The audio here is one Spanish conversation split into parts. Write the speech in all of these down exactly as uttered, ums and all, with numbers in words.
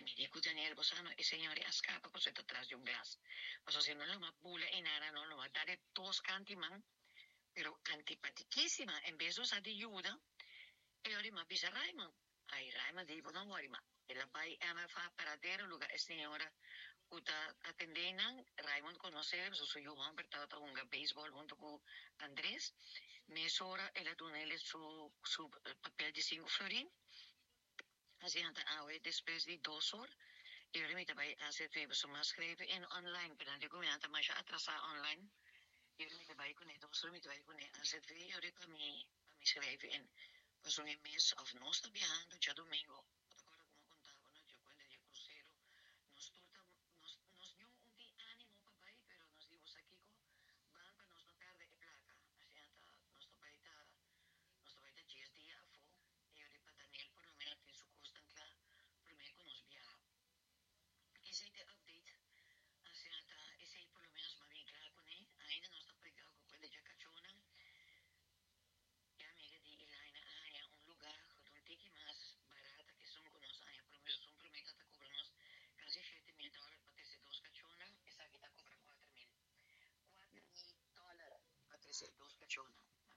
me dijo Daniel Bosano, y señor, escapa pues detrás de un glass. Pues si no lo más bula y nada, no lo va a dar de tos cantiman, pero antipatiquísima. En vez de usar de ayuda, y ahora me pisa Raymond. Ay, Raymond, digo, no worry, ma. El pai ama fa paradero lugar, señora. Uta atendenan, Raymond conoce, so soy yo, pero estaba jugando béisbol junto con Andrés. Mesora, ela donele su, su papel de cinco florin. Así anta awe después de dos horas. Y ahora me tabai hace twee so más schrijven in online. Pero dan me anta más atrasa online. Y ahora me tabai con dos horas me tabai con hace twee ahora para mí para mí schrijven in. Pues un mes of no está viajando ya domingo. Otra cosa como contaba, ¿no? Yo cuando de crucero nos torta nos nos dio un di ánimo para bai, pero nos dimos aquí con banca nos no perde placa. Así anta nos está baita nos vai da dias dia a fo e ori para Daniel por lo menos tem su constante primeiro que nos viaja. Esse é o update. Assim, ata, esse aí por lo menos me vem claro com ele. Ainda não está pegado com quando já cachona. E a amiga de Ilaina, ah, é um lugar onde tem que mais barata que são com nós. Ah, é por menos são primeiro que está cobrando nós quase sete mil dólares para ter dois cachona. Essa aqui está cobrando quatro mil. quatro mil dólares para ter dois cachona.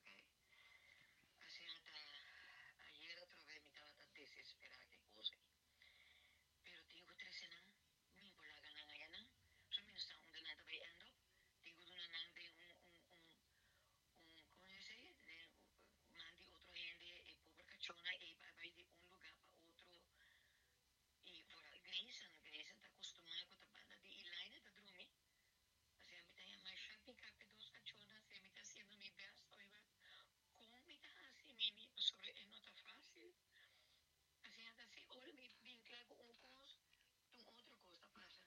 Assim, ata, ayer otra vez me estaba tan desesperada que cosa. Pero tengo tres años, mi bola gana gana. So me está un ganado by end up. Tengo una nande un un un un ¿cómo se dice? De mandi otro gente e pobre cachona e va de un lugar para otro y fuera Grayson, Grayson está acostumbrado con la banda de Ilaina de Drumi. Así a mí está más shopping cape dos cachonas, se me está haciendo mi best, oiga. ¿Cómo me está así, Mimi? Sobre es no está fácil. Assim, assim, olha, me vinclar com um coisa, com outra coisa passa.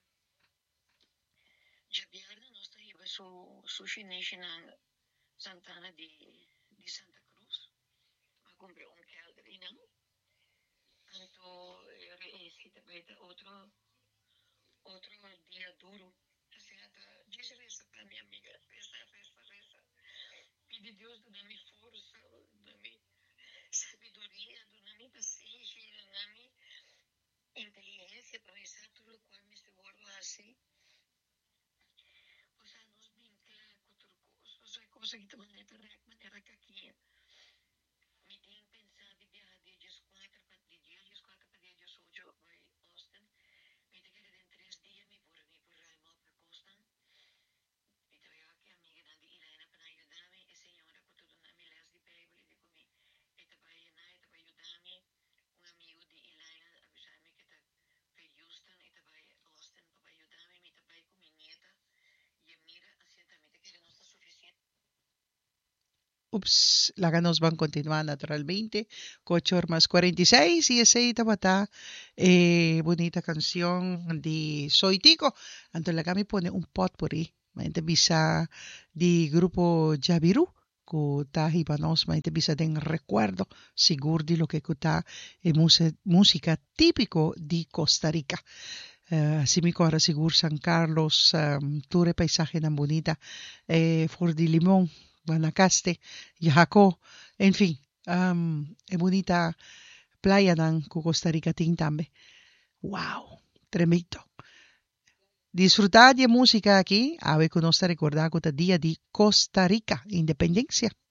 Já vieram nós está aí, su sushi nation na Santana de de Santa Cruz. A comprei um caldo e não. Então, esse também é outro outro dia duro. Assim, até diz isso para minha amiga, reza, reza, reza. Pede Deus de dar-me força, dar-me sabedoria, dar-me paciência, dar-me inteligência para pensar tudo o qual me se guarda assim. O sea, nos vincula com outra coisa. O sea, coisa que de maneira, maneira que aqui me tem pensado de viajar de dias quatro para de dia dias quatro para dia dias oito vai Austin. Me tem que ir em três dias me por me por Raimel para Costa. E então eu aqui amiga de Ilaina para ajudar-me. E senhora com tudo na me les de Bíblia de comigo. E também na e também ajudar-me. Um amigo de Ilaina avisar-me que está para Houston e também Austin para ajudar-me. Me também com minha nieta. Y mira, asientamente que no está suficiente. Ups, la nos van a continuar naturalmente. ocho más cuarenta y seis y ese tabata eh, bonita canción de Soy Tico. Entonces la me pone un potpourri. Mente bisa di grupo Jabiru. Ko ta hibanos mente bisa den recuerdo seguro de lo que kuta e música típico de Costa Rica. Uh, si mi cora sigur San Carlos, um, ture paisaje tan bonita, eh, For de Limón, Guanacaste, Yajaco, en fin, um, es bonita playa dan cu Costa Rica tin tambe. Wow, tremendo. Disfrutar de música aquí, a ver que nos está recordando que día de Costa Rica, independencia.